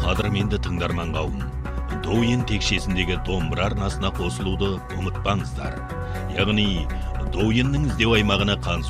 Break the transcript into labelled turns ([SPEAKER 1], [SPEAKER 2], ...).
[SPEAKER 1] қадірменді тыңдарман қауым, Доуен текшесіндегі домбыра арнасына қосылуды ұмытпаңыздар. Яғни Доуеннің іздеу аймағына